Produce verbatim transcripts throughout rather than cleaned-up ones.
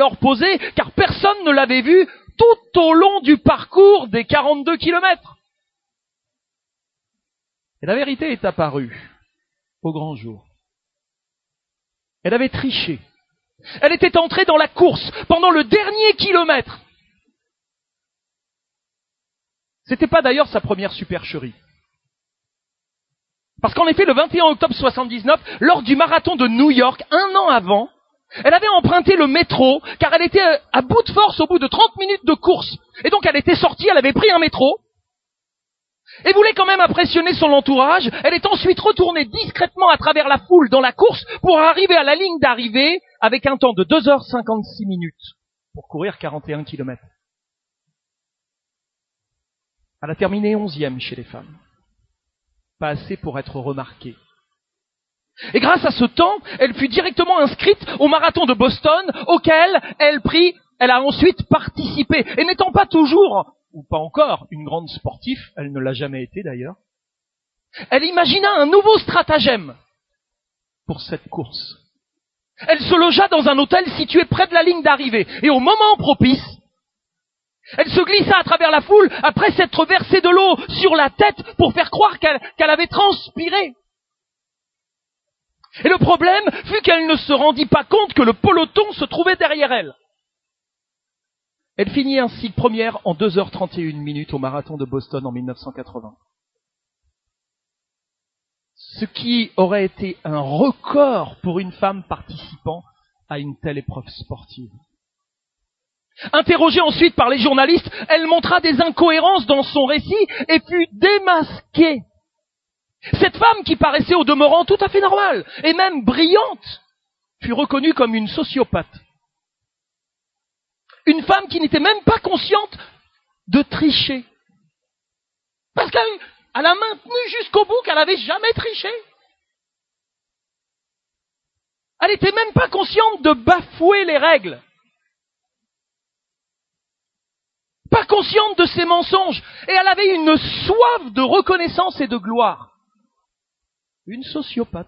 alors posée, car personne ne l'avait vue tout au long du parcours des quarante-deux kilomètres. Et la vérité est apparue au grand jour. Elle avait triché. Elle était entrée dans la course pendant le dernier kilomètre. C'était pas d'ailleurs sa première supercherie. Parce qu'en effet, le vingt et un octobre soixante-dix-neuf, lors du marathon de New York, un an avant, elle avait emprunté le métro, car elle était à bout de force au bout de trente minutes de course. Et donc elle était sortie, elle avait pris un métro, et voulait quand même impressionner son entourage. Elle est ensuite retournée discrètement à travers la foule dans la course pour arriver à la ligne d'arrivée avec un temps de deux heures cinquante-six minutes pour courir quarante et un kilomètres. Elle a terminé onzième chez les femmes. Pas assez pour être remarquée. Et grâce à ce temps, elle fut directement inscrite au marathon de Boston, auquel elle prit, elle a ensuite participé. Et n'étant pas toujours, ou pas encore, une grande sportive, elle ne l'a jamais été d'ailleurs, elle imagina un nouveau stratagème pour cette course. Elle se logea dans un hôtel situé près de la ligne d'arrivée. Et au moment propice, elle se glissa à travers la foule après s'être versé de l'eau sur la tête pour faire croire qu'elle, qu'elle avait transpiré. Et le problème fut qu'elle ne se rendit pas compte que le peloton se trouvait derrière elle. Elle finit ainsi première en deux heures trente et une minutes au marathon de Boston en mille neuf cent quatre-vingts. Ce qui aurait été un record pour une femme participant à une telle épreuve sportive. Interrogée ensuite par les journalistes, elle montra des incohérences dans son récit et fut démasquée. Cette femme, qui paraissait au demeurant tout à fait normale et même brillante, fut reconnue comme une sociopathe. Une femme qui n'était même pas consciente de tricher. Parce qu'elle elle a maintenu jusqu'au bout qu'elle n'avait jamais triché. Elle n'était même pas consciente de bafouer les règles. Pas consciente de ses mensonges. Et elle avait une soif de reconnaissance et de gloire. Une sociopathe.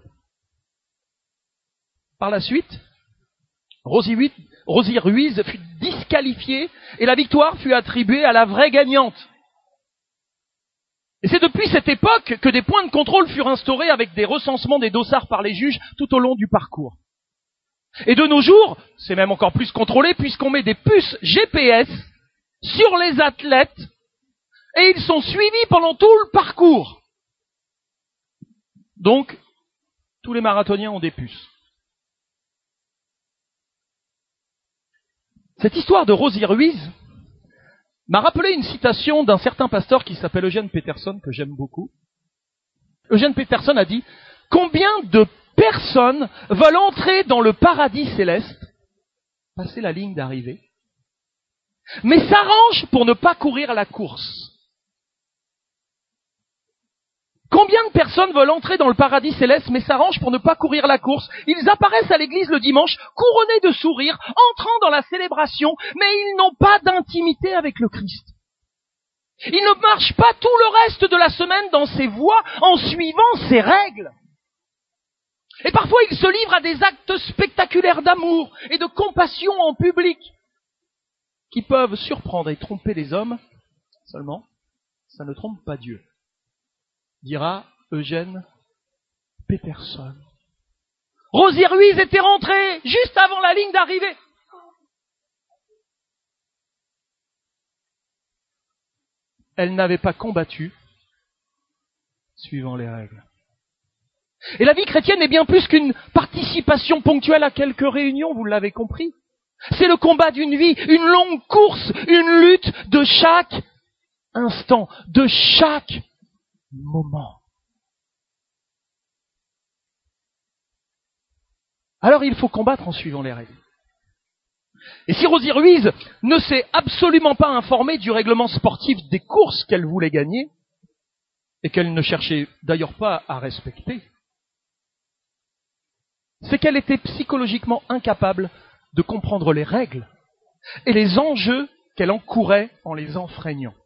Par la suite, Rosie, Rosie Ruiz fut disqualifiée et la victoire fut attribuée à la vraie gagnante. Et c'est depuis cette époque que des points de contrôle furent instaurés avec des recensements des dossards par les juges tout au long du parcours. Et de nos jours, c'est même encore plus contrôlé puisqu'on met des puces G P S sur les athlètes et ils sont suivis pendant tout le parcours. Donc, tous les marathoniens ont des puces. Cette histoire de Rosie Ruiz m'a rappelé une citation d'un certain pasteur qui s'appelle Eugène Peterson, que j'aime beaucoup. Eugène Peterson a dit « Combien de personnes veulent entrer dans le paradis céleste, passer la ligne d'arrivée, mais s'arrangent pour ne pas courir la course ?» Combien de personnes veulent entrer dans le paradis céleste mais s'arrangent pour ne pas courir la course? Ils apparaissent à l'église le dimanche, couronnés de sourires, entrant dans la célébration, mais ils n'ont pas d'intimité avec le Christ. Ils ne marchent pas tout le reste de la semaine dans ses voies en suivant ses règles. Et parfois ils se livrent à des actes spectaculaires d'amour et de compassion en public qui peuvent surprendre et tromper les hommes. Seulement, ça ne trompe pas Dieu, dira Eugène Peterson. Rosie Ruiz était rentrée juste avant la ligne d'arrivée. Elle n'avait pas combattu suivant les règles. Et la vie chrétienne est bien plus qu'une participation ponctuelle à quelques réunions, vous l'avez compris. C'est le combat d'une vie, une longue course, une lutte de chaque instant, de chaque moment. Alors il faut combattre en suivant les règles. Et si Rosie Ruiz ne s'est absolument pas informée du règlement sportif des courses qu'elle voulait gagner, et qu'elle ne cherchait d'ailleurs pas à respecter, c'est qu'elle était psychologiquement incapable de comprendre les règles et les enjeux qu'elle encourait en les enfreignant.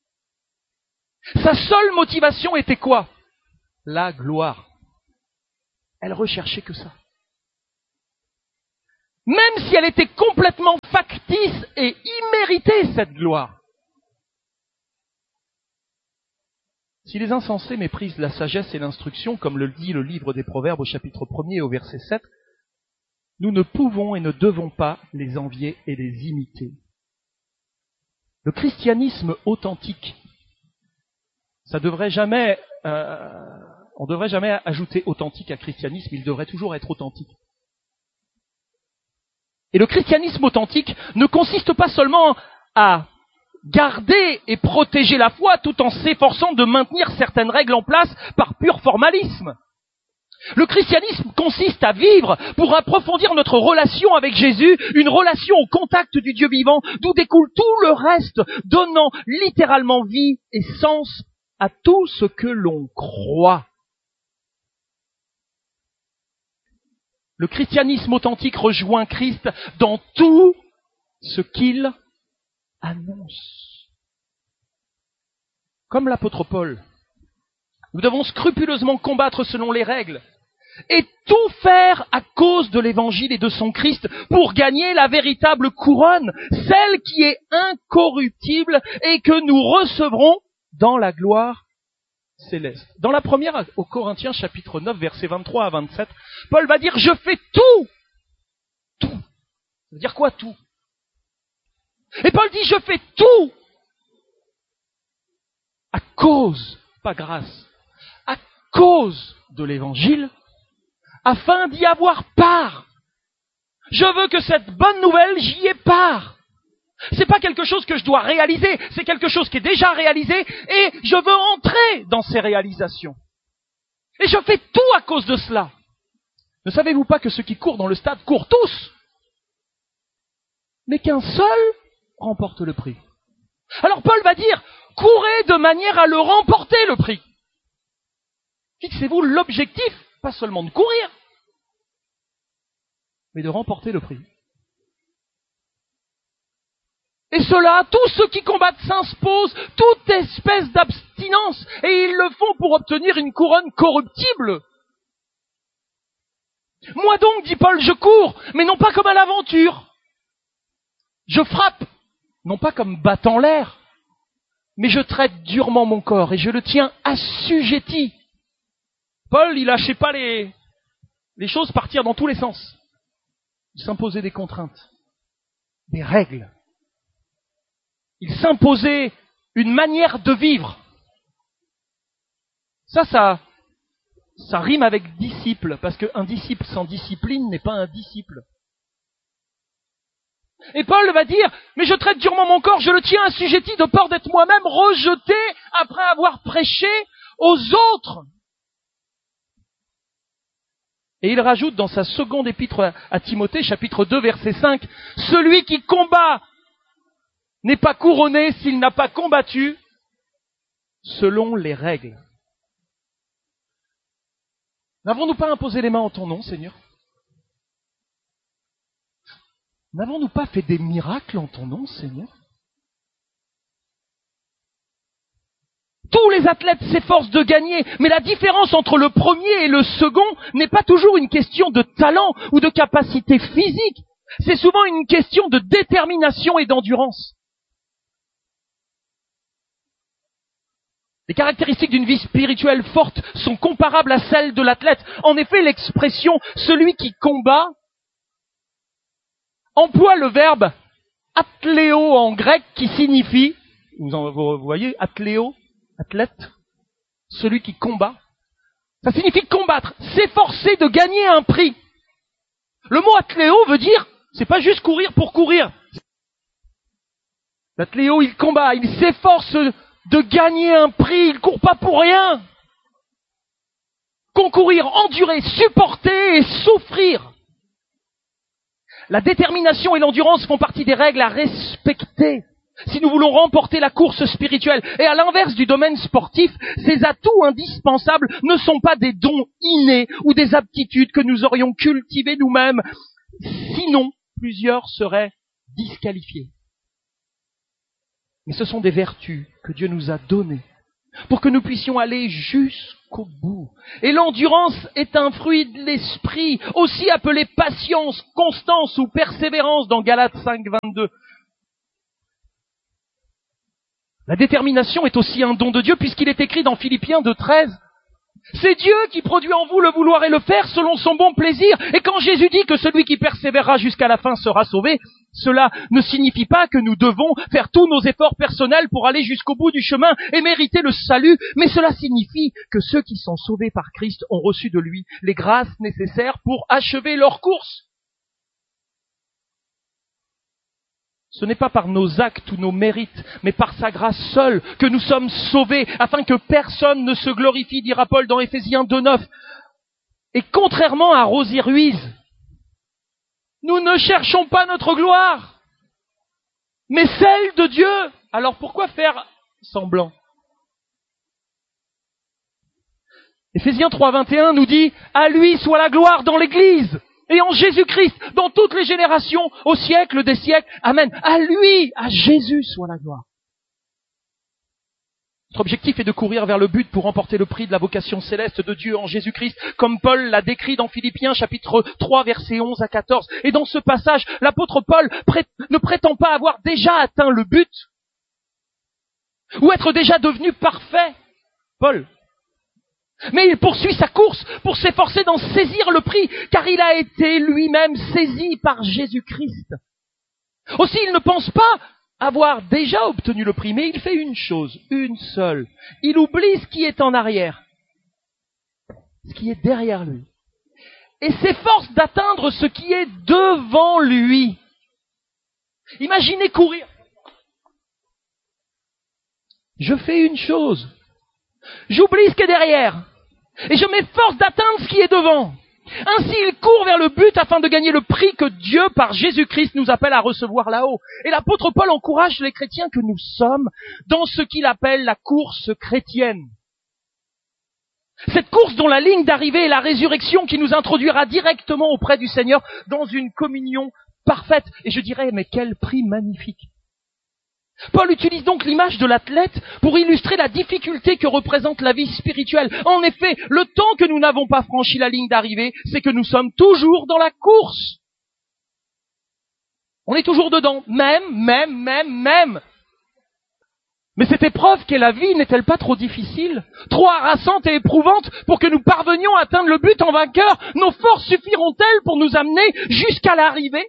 Sa seule motivation était quoi? La gloire. Elle recherchait que ça. même si elle était complètement factice et imméritée, cette gloire. Si les insensés méprisent la sagesse et l'instruction, comme le dit le livre des Proverbes au chapitre premier au verset sept, nous ne pouvons et ne devons pas les envier et les imiter. Le christianisme authentique, ça devrait jamais, euh, on ne devrait jamais ajouter authentique à christianisme, il devrait toujours être authentique. Et le christianisme authentique ne consiste pas seulement à garder et protéger la foi tout en s'efforçant de maintenir certaines règles en place par pur formalisme. Le christianisme consiste à vivre pour approfondir notre relation avec Jésus, une relation au contact du Dieu vivant, d'où découle tout le reste, donnant littéralement vie et sens à tout ce que l'on croit. Le christianisme authentique rejoint Christ dans tout ce qu'il annonce. Comme l'apôtre Paul, nous devons scrupuleusement combattre selon les règles et tout faire à cause de l'évangile et de son Christ pour gagner la véritable couronne, celle qui est incorruptible et que nous recevrons dans la gloire céleste. Dans la première aux Corinthiens chapitre neuf versets vingt-trois à vingt-sept, Paul va dire « Je fais tout !» Tout. Ça veut dire quoi tout? Et Paul dit « Je fais tout !» à cause, pas grâce, à cause de l'évangile, afin d'y avoir part. Je veux que cette bonne nouvelle, j'y ai part. C'est pas quelque chose que je dois réaliser, c'est quelque chose qui est déjà réalisé et je veux entrer dans ces réalisations. Et je fais tout à cause de cela. Ne savez-vous pas que ceux qui courent dans le stade courent tous, mais qu'un seul remporte le prix? Alors Paul va dire, courez de manière à le remporter le prix. Fixez-vous l'objectif, pas seulement de courir, mais de remporter le prix. Et cela, tous ceux qui combattent s'imposent toute espèce d'abstinence, et ils le font pour obtenir une couronne corruptible. Moi donc, dit Paul, je cours, mais non pas comme à l'aventure. Je frappe, non pas comme battant l'air, mais je traite durement mon corps et je le tiens assujetti. Paul, il lâchait pas les, les choses partir dans tous les sens. Il s'imposait des contraintes, des règles. Il s'imposait une manière de vivre. Ça, ça, ça rime avec disciple, parce qu'un disciple sans discipline n'est pas un disciple. Et Paul va dire, mais je traite durement mon corps, je le tiens assujetti de peur d'être moi-même rejeté après avoir prêché aux autres. Et il rajoute dans sa seconde épître à Timothée, chapitre deux, verset cinq, « Celui qui combat n'est pas couronné s'il n'a pas combattu selon les règles. » N'avons-nous pas imposé les mains en ton nom, Seigneur? N'avons-nous pas fait des miracles en ton nom, Seigneur? Tous les athlètes s'efforcent de gagner, mais la différence entre le premier et le second n'est pas toujours une question de talent ou de capacité physique. C'est souvent une question de détermination et d'endurance. Les caractéristiques d'une vie spirituelle forte sont comparables à celles de l'athlète. En effet, l'expression « celui qui combat » emploie le verbe « atléo » en grec qui signifie, vous, en, vous voyez, atléo, athlète, celui qui combat. Ça signifie combattre, s'efforcer de gagner un prix. Le mot atléo veut dire, c'est pas juste courir pour courir. L'atléo, il combat, il s'efforce de gagner un prix, il ne court pas pour rien. Concourir, endurer, supporter et souffrir. La détermination et l'endurance font partie des règles à respecter si nous voulons remporter la course spirituelle. Et à l'inverse du domaine sportif, ces atouts indispensables ne sont pas des dons innés ou des aptitudes que nous aurions cultivées nous-mêmes. Sinon, plusieurs seraient disqualifiés. Mais ce sont des vertus que Dieu nous a données pour que nous puissions aller jusqu'au bout. Et l'endurance est un fruit de l'esprit, aussi appelé patience, constance ou persévérance dans Galates cinq, vingt-deux. La détermination est aussi un don de Dieu puisqu'il est écrit dans Philippiens deux, treize. C'est Dieu qui produit en vous le vouloir et le faire selon son bon plaisir. Et quand Jésus dit que celui qui persévérera jusqu'à la fin sera sauvé, cela ne signifie pas que nous devons faire tous nos efforts personnels pour aller jusqu'au bout du chemin et mériter le salut, mais cela signifie que ceux qui sont sauvés par Christ ont reçu de lui les grâces nécessaires pour achever leur course. Ce n'est pas par nos actes ou nos mérites, mais par sa grâce seule que nous sommes sauvés, afin que personne ne se glorifie, dira Paul dans Éphésiens deux, neuf. Et contrairement à Rosie Ruiz, nous ne cherchons pas notre gloire, mais celle de Dieu. Alors pourquoi faire semblant? Éphésiens trois, vingt et un nous dit « À lui soit la gloire dans l'Église ». Et en Jésus-Christ, dans toutes les générations, au siècle des siècles. Amen. À lui, à Jésus soit la gloire. Notre objectif est de courir vers le but pour remporter le prix de la vocation céleste de Dieu en Jésus-Christ, comme Paul l'a décrit dans Philippiens chapitre trois, versets onze à quatorze. Et dans ce passage, l'apôtre Paul pré- ne prétend pas avoir déjà atteint le but, ou être déjà devenu parfait. Paul. Mais il poursuit sa course pour s'efforcer d'en saisir le prix, car il a été lui-même saisi par Jésus-Christ. Aussi, il ne pense pas avoir déjà obtenu le prix, mais il fait une chose, une seule. Il oublie ce qui est en arrière, ce qui est derrière lui, et s'efforce d'atteindre ce qui est devant lui. Imaginez courir. Je fais une chose. J'oublie ce qui est derrière. Et je m'efforce d'atteindre ce qui est devant. Ainsi, il court vers le but afin de gagner le prix que Dieu, par Jésus-Christ, nous appelle à recevoir là-haut. Et l'apôtre Paul encourage les chrétiens que nous sommes dans ce qu'il appelle la course chrétienne. Cette course dont la ligne d'arrivée est la résurrection qui nous introduira directement auprès du Seigneur dans une communion parfaite. Et je dirais, mais quel prix magnifique! Paul utilise donc l'image de l'athlète pour illustrer la difficulté que représente la vie spirituelle. En effet, le temps que nous n'avons pas franchi la ligne d'arrivée, c'est que nous sommes toujours dans la course. On est toujours dedans, même, même, même, même. Mais cette épreuve qu'est la vie n'est-elle pas trop difficile, trop harassante et éprouvante pour que nous parvenions à atteindre le but en vainqueur? Nos forces suffiront-elles pour nous amener jusqu'à l'arrivée?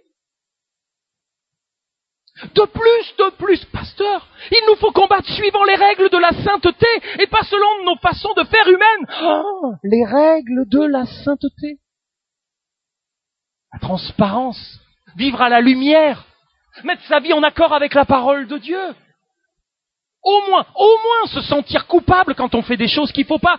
De plus, de plus, pasteur, il nous faut combattre suivant les règles de la sainteté et pas selon nos façons de faire humaines. Oh, les règles de la sainteté. La transparence, vivre à la lumière, mettre sa vie en accord avec la parole de Dieu. Au moins, au moins se sentir coupable quand on fait des choses qu'il ne faut pas.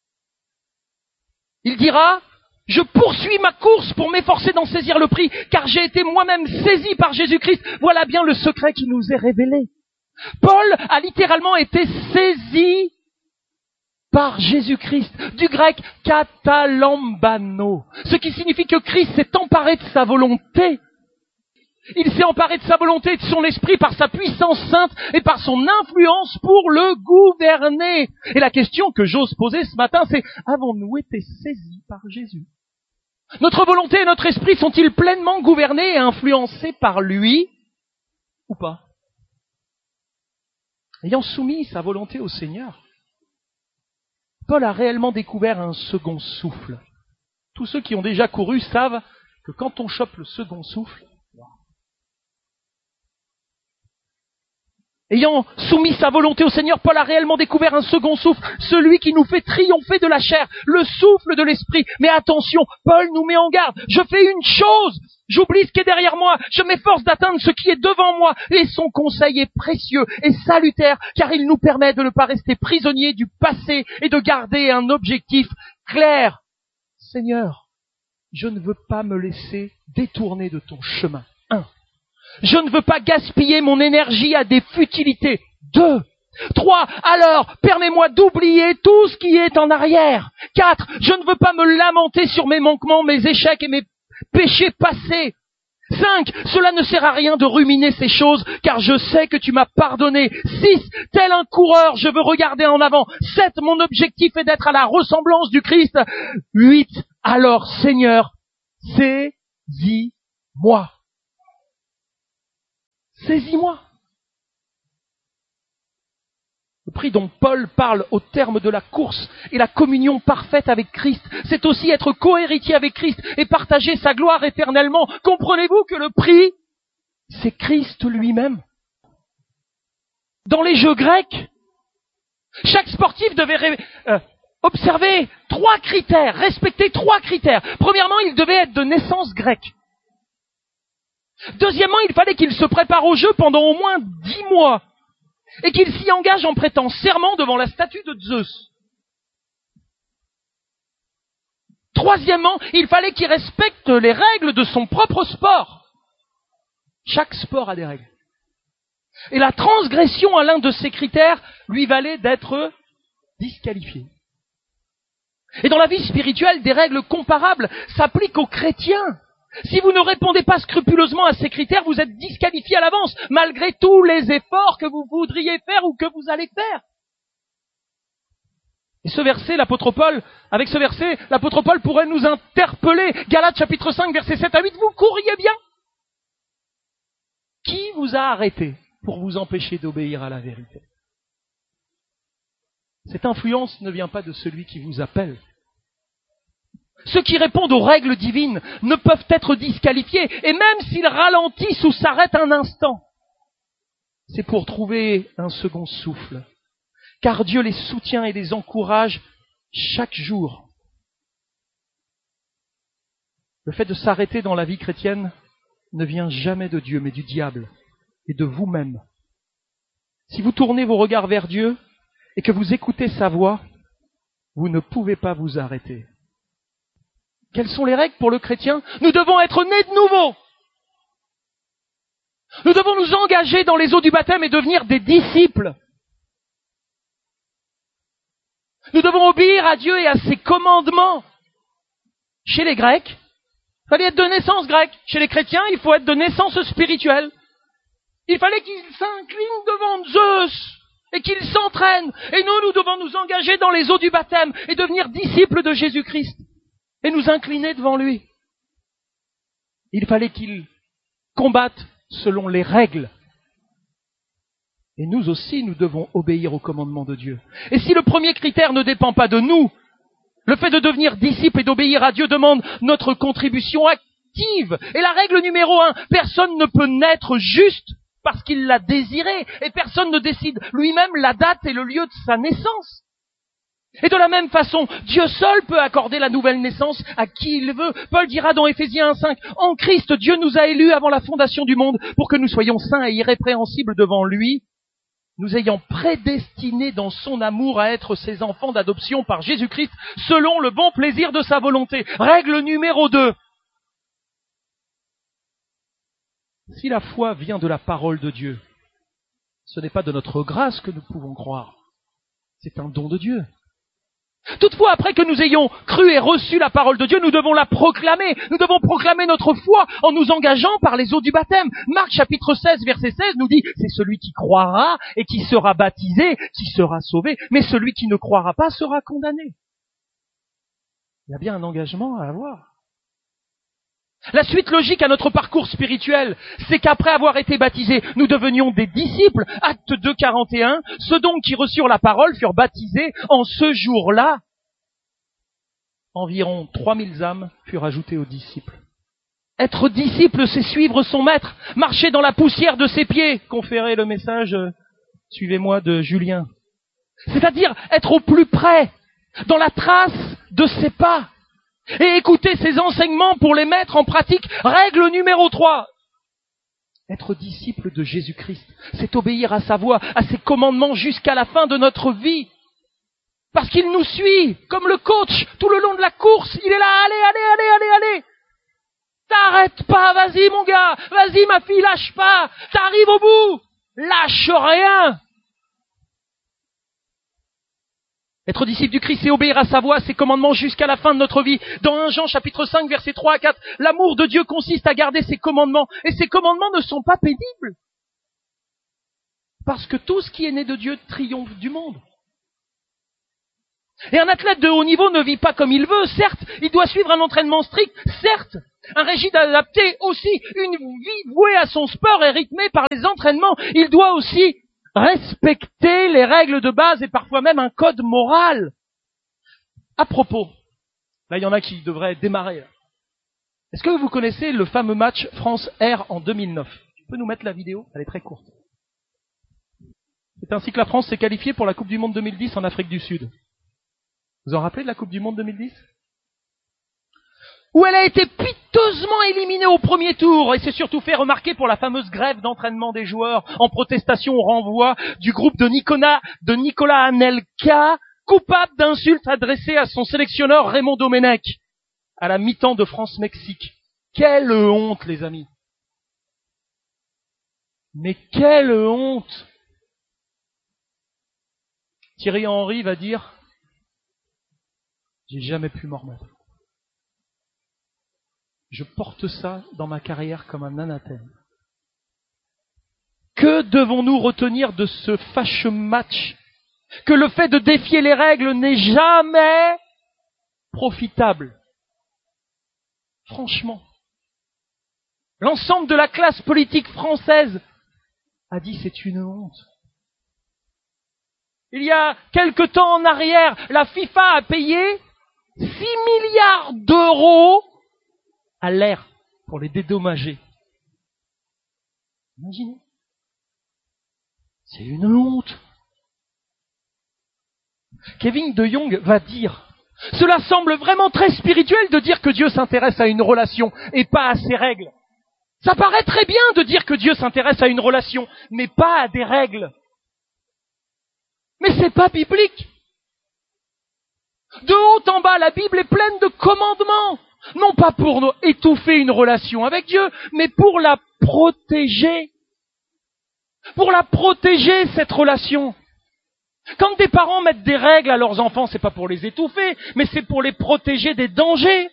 Il dira... Je poursuis ma course pour m'efforcer d'en saisir le prix, car j'ai été moi-même saisi par Jésus-Christ. Voilà bien le secret qui nous est révélé. Paul a littéralement été saisi par Jésus-Christ, du grec katalambano, ce qui signifie que Christ s'est emparé de sa volonté. Il s'est emparé de sa volonté et de son esprit par sa puissance sainte et par son influence pour le gouverner. Et la question que j'ose poser ce matin, c'est, avons-nous été saisis par Jésus? Notre volonté et notre esprit sont-ils pleinement gouvernés et influencés par lui ou pas? Ayant soumis sa volonté au Seigneur, Paul a réellement découvert un second souffle. Tous ceux qui ont déjà couru savent que quand on chope le second souffle, ayant soumis sa volonté au Seigneur, Paul a réellement découvert un second souffle, celui qui nous fait triompher de la chair, le souffle de l'esprit. Mais attention, Paul nous met en garde. Je fais une chose, j'oublie ce qui est derrière moi, je m'efforce d'atteindre ce qui est devant moi. Et son conseil est précieux et salutaire, car il nous permet de ne pas rester prisonniers du passé et de garder un objectif clair. Seigneur, je ne veux pas me laisser détourner de ton chemin. Un. Je ne veux pas gaspiller mon énergie à des futilités. Deux. Trois. Alors, permets-moi d'oublier tout ce qui est en arrière. Quatre. Je ne veux pas me lamenter sur mes manquements, mes échecs et mes péchés passés. Cinq, cela ne sert à rien de ruminer ces choses, car je sais que tu m'as pardonné. Six, tel un coureur, je veux regarder en avant. Sept, mon objectif est d'être à la ressemblance du Christ. Huit, alors Seigneur, saisis-moi. Saisis-moi. Le prix dont Paul parle au terme de la course et la communion parfaite avec Christ, c'est aussi être cohéritier avec Christ et partager sa gloire éternellement. Comprenez-vous que le prix, c'est Christ lui-même? Dans les Jeux grecs, chaque sportif devait ré- euh, observer trois critères, respecter trois critères. Premièrement, il devait être de naissance grecque. Deuxièmement, il fallait qu'il se prépare au jeu pendant au moins dix mois. Et qu'il s'y engage en prêtant serment devant la statue de Zeus. Troisièmement, il fallait qu'il respecte les règles de son propre sport. Chaque sport a des règles. Et la transgression à l'un de ces critères lui valait d'être disqualifié. Et dans la vie spirituelle, des règles comparables s'appliquent aux chrétiens. Si vous ne répondez pas scrupuleusement à ces critères, vous êtes disqualifié à l'avance, malgré tous les efforts que vous voudriez faire ou que vous allez faire. Et ce verset, l'apôtre Paul, avec ce verset, l'apôtre Paul pourrait nous interpeller. Galates chapitre cinq, versets sept à huit, vous courriez bien. Qui vous a arrêté pour vous empêcher d'obéir à la vérité? Cette influence ne vient pas de celui qui vous appelle. Ceux qui répondent aux règles divines ne peuvent être disqualifiés, et même s'ils ralentissent ou s'arrêtent un instant, c'est pour trouver un second souffle. Car Dieu les soutient et les encourage chaque jour. Le fait de s'arrêter dans la vie chrétienne ne vient jamais de Dieu, mais du diable et de vous-même. Si vous tournez vos regards vers Dieu et que vous écoutez sa voix, vous ne pouvez pas vous arrêter. Quelles sont les règles pour le chrétien? Nous devons être nés de nouveau. Nous devons nous engager dans les eaux du baptême et devenir des disciples. Nous devons obéir à Dieu et à ses commandements. Chez les Grecs, il fallait être de naissance grecque. Chez les chrétiens, il faut être de naissance spirituelle. Il fallait qu'ils s'inclinent devant Zeus et qu'ils s'entraînent. Et nous, nous devons nous engager dans les eaux du baptême et devenir disciples de Jésus-Christ. Et nous incliner devant lui. Il fallait qu'ils combattent selon les règles. Et nous aussi, nous devons obéir au commandement de Dieu. Et si le premier critère ne dépend pas de nous, le fait de devenir disciple et d'obéir à Dieu demande notre contribution active. Et la règle numéro un, personne ne peut naître juste parce qu'il l'a désiré. Et personne ne décide lui-même la date et le lieu de sa naissance. Et de la même façon, Dieu seul peut accorder la nouvelle naissance à qui il veut. Paul dira dans Éphésiens un cinq, « En Christ, Dieu nous a élus avant la fondation du monde pour que nous soyons saints et irrépréhensibles devant lui, nous ayant prédestinés dans son amour à être ses enfants d'adoption par Jésus-Christ, selon le bon plaisir de sa volonté. » Règle numéro deux. Si la foi vient de la parole de Dieu, ce n'est pas de notre grâce que nous pouvons croire. C'est un don de Dieu. Toutefois, après que nous ayons cru et reçu la parole de Dieu, nous devons la proclamer. Nous devons proclamer notre foi en nous engageant par les eaux du baptême. Marc chapitre seize, verset seize nous dit, c'est celui qui croira et qui sera baptisé, qui sera sauvé, mais celui qui ne croira pas sera condamné. Il y a bien un engagement à avoir. La suite logique à notre parcours spirituel, c'est qu'après avoir été baptisés, nous devenions des disciples. Acte deux, quarante et un, ceux donc qui reçurent la parole furent baptisés. En ce jour-là, environ trois mille âmes furent ajoutées aux disciples. Être disciple, c'est suivre son maître, marcher dans la poussière de ses pieds, conférer le message euh, « Suivez-moi » de Julien. C'est-à-dire être au plus près, dans la trace de ses pas. Et écouter ses enseignements pour les mettre en pratique. Règle numéro trois. Être disciple de Jésus-Christ, c'est obéir à sa voix, à ses commandements jusqu'à la fin de notre vie. Parce qu'il nous suit, comme le coach, tout le long de la course. Il est là, allez, allez, allez, allez, allez. T'arrêtes pas, vas-y mon gars, vas-y ma fille, lâche pas. T'arrives au bout, lâche rien. Être disciple du Christ, c'est obéir à sa voix, à ses commandements jusqu'à la fin de notre vie. Dans premier Jean chapitre cinq, versets trois à quatre, l'amour de Dieu consiste à garder ses commandements. Et ses commandements ne sont pas pénibles. Parce que tout ce qui est né de Dieu triomphe du monde. Et un athlète de haut niveau ne vit pas comme il veut, certes, il doit suivre un entraînement strict, certes, un régime adapté aussi, une vie vouée à son sport et rythmée par les entraînements, il doit aussi respecter les règles de base et parfois même un code moral. À propos, là il y en a qui devraient démarrer. Est-ce que vous connaissez le fameux match France-R en deux mille neuf? Tu peux nous mettre la vidéo? Elle est très courte. C'est ainsi que la France s'est qualifiée pour la Coupe du Monde deux mille dix en Afrique du Sud. Vous en rappelez de la Coupe du Monde deux mille dix? Où elle a été piteusement éliminée au premier tour et s'est surtout fait remarquer pour la fameuse grève d'entraînement des joueurs en protestation au renvoi du groupe de Nicolas, de Nicolas Anelka, coupable d'insultes adressées à son sélectionneur Raymond Domenech à la mi-temps de France-Mexique. Quelle honte, les amis! Mais quelle honte! Thierry Henry va dire: j'ai jamais pu m'en remettre. Je porte ça dans ma carrière comme un anathème. Que devons-nous retenir de ce fâcheux match? Que le fait de défier les règles n'est jamais profitable. Franchement. L'ensemble de la classe politique française a dit c'est une honte. Il y a quelque temps en arrière, la FIFA a payé six milliards d'euros à l'air pour les dédommager. Imaginez. C'est une honte. Kevin de Jong va dire, cela semble vraiment très spirituel de dire que Dieu s'intéresse à une relation et pas à ses règles. Ça paraît très bien de dire que Dieu s'intéresse à une relation, mais pas à des règles. Mais c'est pas biblique. De haut en bas, la Bible est pleine de commandements. Non pas pour étouffer une relation avec Dieu, mais pour la protéger. Pour la protéger, cette relation. Quand des parents mettent des règles à leurs enfants, c'est pas pour les étouffer, mais c'est pour les protéger des dangers.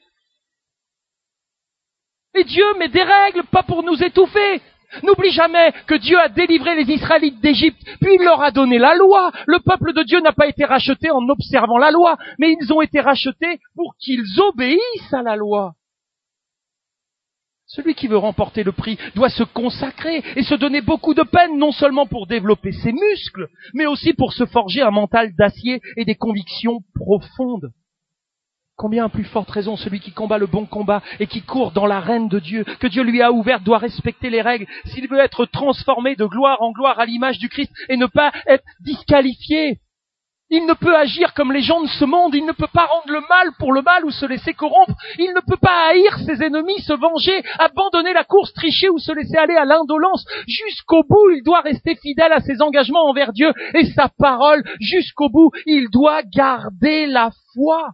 Et Dieu met des règles, pas pour nous étouffer. N'oublie jamais que Dieu a délivré les Israélites d'Égypte, puis il leur a donné la loi. Le peuple de Dieu n'a pas été racheté en observant la loi, mais ils ont été rachetés pour qu'ils obéissent à la loi. Celui qui veut remporter le prix doit se consacrer et se donner beaucoup de peine, non seulement pour développer ses muscles, mais aussi pour se forger un mental d'acier et des convictions profondes. Combien à plus forte raison celui qui combat le bon combat et qui court dans l'arène de Dieu, que Dieu lui a ouverte, doit respecter les règles s'il veut être transformé de gloire en gloire à l'image du Christ et ne pas être disqualifié. Il ne peut agir comme les gens de ce monde, il ne peut pas rendre le mal pour le mal ou se laisser corrompre, il ne peut pas haïr ses ennemis, se venger, abandonner la course, tricher ou se laisser aller à l'indolence. Jusqu'au bout, il doit rester fidèle à ses engagements envers Dieu et sa parole. Jusqu'au bout, il doit garder la foi.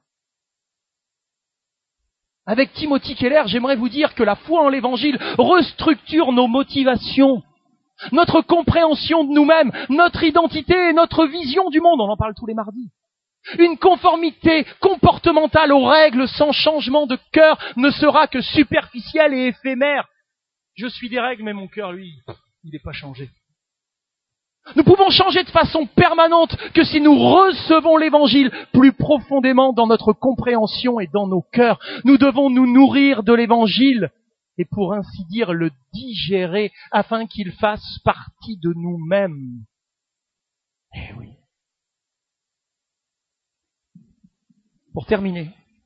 Avec Timothy Keller, j'aimerais vous dire que la foi en l'Évangile restructure nos motivations, notre compréhension de nous-mêmes, notre identité et notre vision du monde. On en parle tous les mardis. Une conformité comportementale aux règles sans changement de cœur ne sera que superficielle et éphémère. Je suis des règles, mais mon cœur, lui, il n'est pas changé. Nous pouvons changer de façon permanente que si nous recevons l'Évangile plus profondément dans notre compréhension et dans nos cœurs. Nous devons nous nourrir de l'Évangile et pour ainsi dire le digérer afin qu'il fasse partie de nous-mêmes. Eh oui. Pour terminer,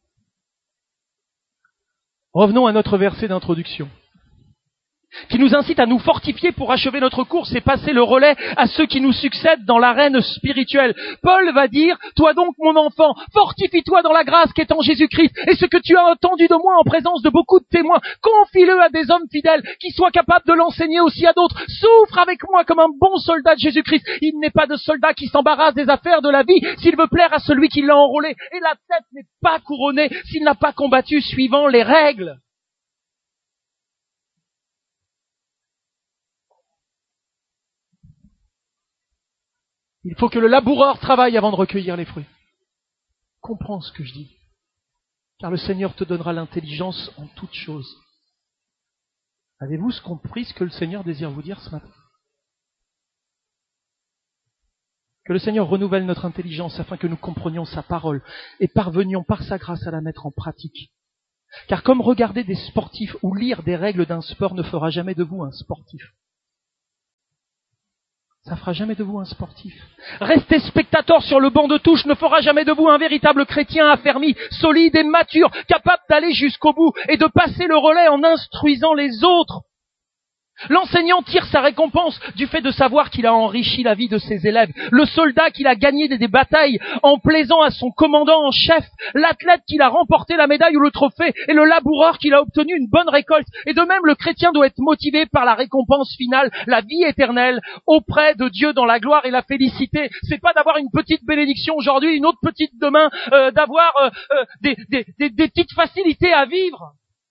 revenons à notre verset d'introduction, qui nous incite à nous fortifier pour achever notre course et passer le relais à ceux qui nous succèdent dans l'arène spirituelle. Paul va dire, toi donc mon enfant, fortifie-toi dans la grâce qui est en Jésus-Christ, et ce que tu as entendu de moi en présence de beaucoup de témoins, confie-le à des hommes fidèles qui soient capables de l'enseigner aussi à d'autres. Souffre avec moi comme un bon soldat de Jésus-Christ. Il n'est pas de soldat qui s'embarrasse des affaires de la vie s'il veut plaire à celui qui l'a enrôlé, et la tête n'est pas couronnée s'il n'a pas combattu suivant les règles. Il faut que le laboureur travaille avant de recueillir les fruits. Comprends ce que je dis. Car le Seigneur te donnera l'intelligence en toutes choses. Avez-vous compris ce que le Seigneur désire vous dire ce matin? Que le Seigneur renouvelle notre intelligence afin que nous comprenions sa parole et parvenions par sa grâce à la mettre en pratique. Car comme regarder des sportifs ou lire des règles d'un sport ne fera jamais de vous un sportif. Ça fera jamais de vous un sportif. Rester spectateur sur le banc de touche ne fera jamais de vous un véritable chrétien affermi, solide et mature, capable d'aller jusqu'au bout et de passer le relais en instruisant les autres. L'enseignant tire sa récompense du fait de savoir qu'il a enrichi la vie de ses élèves. Le soldat qu'il a gagné des batailles en plaisant à son commandant en chef. L'athlète qu'il a remporté la médaille ou le trophée. Et le laboureur qu'il a obtenu une bonne récolte. Et de même, le chrétien doit être motivé par la récompense finale, la vie éternelle, auprès de Dieu dans la gloire et la félicité. C'est pas d'avoir une petite bénédiction aujourd'hui, une autre petite demain, euh, d'avoir euh, euh, des, des, des, des petites facilités à vivre.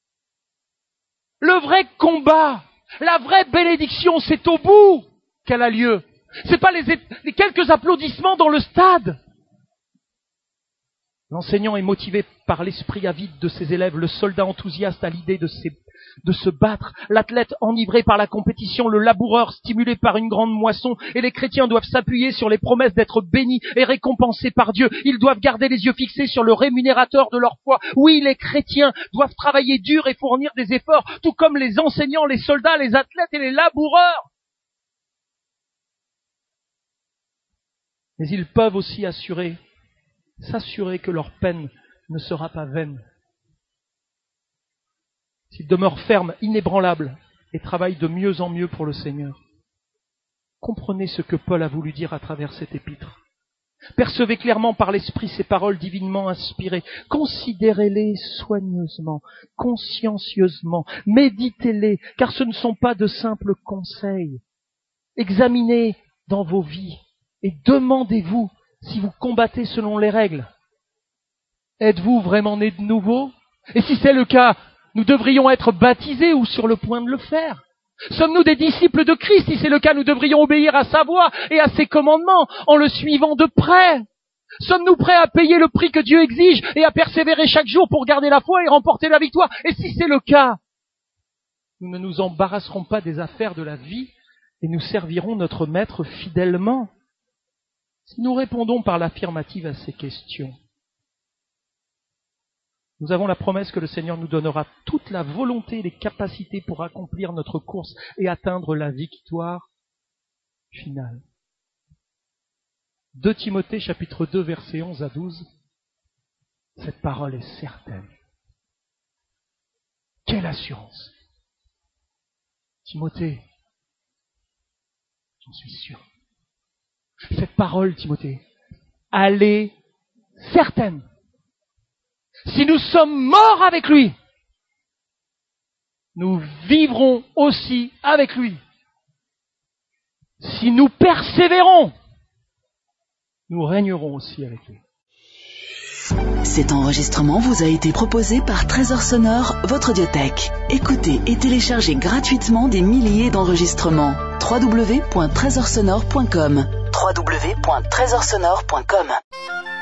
Le vrai combat, la vraie bénédiction, c'est au bout qu'elle a lieu. C'est pas les, les quelques applaudissements dans le stade. L'enseignant est motivé par l'esprit avide de ses élèves, le soldat enthousiaste à l'idée de, ses, de se battre, l'athlète enivré par la compétition, le laboureur stimulé par une grande moisson, et les chrétiens doivent s'appuyer sur les promesses d'être bénis et récompensés par Dieu. Ils doivent garder les yeux fixés sur le rémunérateur de leur foi. Oui, les chrétiens doivent travailler dur et fournir des efforts, tout comme les enseignants, les soldats, les athlètes et les laboureurs. Mais ils peuvent aussi assurer s'assurer que leur peine ne sera pas vaine. S'ils demeurent fermes, inébranlables, et travaillent de mieux en mieux pour le Seigneur. Comprenez ce que Paul a voulu dire à travers cette épître. Percevez clairement par l'Esprit ces paroles divinement inspirées. Considérez-les soigneusement, consciencieusement, méditez-les, car ce ne sont pas de simples conseils. Examinez dans vos vies et demandez-vous si vous combattez selon les règles. Êtes-vous vraiment né de nouveau? Et si c'est le cas, nous devrions être baptisés ou sur le point de le faire. Sommes-nous des disciples de Christ? Si c'est le cas, nous devrions obéir à sa voix et à ses commandements en le suivant de près. Sommes-nous prêts à payer le prix que Dieu exige et à persévérer chaque jour pour garder la foi et remporter la victoire? Et si c'est le cas, nous ne nous embarrasserons pas des affaires de la vie et nous servirons notre Maître fidèlement. Si nous répondons par l'affirmative à ces questions, nous avons la promesse que le Seigneur nous donnera toute la volonté et les capacités pour accomplir notre course et atteindre la victoire finale. deux Timothée chapitre deux versets onze à douze. Cette parole est certaine. Quelle assurance! Timothée, j'en suis sûr. Cette parole, Timothée, elle est certaine. Si nous sommes morts avec lui, nous vivrons aussi avec lui. Si nous persévérons, nous régnerons aussi avec lui. Cet enregistrement vous a été proposé par Trésor Sonore, votre audiothèque. Écoutez et téléchargez gratuitement des milliers d'enregistrements. w w w point trésor sonore point com w w w point trésor sonore point com